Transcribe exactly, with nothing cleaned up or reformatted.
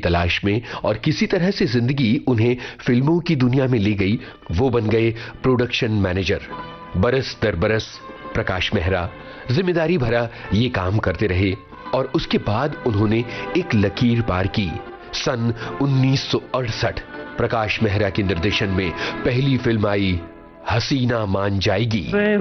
तलाश में और किसी तरह से जिंदगी उन्हें फिल्मों की दुनिया में ले गई। वो बन गए प्रोडक्शन मैनेजर। बरस दर बरस प्रकाश मेहरा जिम्मेदारी भरा ये काम करते रहे और उसके बाद उन्होंने एक लकीर पार की। सन उन्नीस सौ अड़सठ प्रकाश मेहरा के निर्देशन में पहली फिल्म आई हसीना मान जाएगी।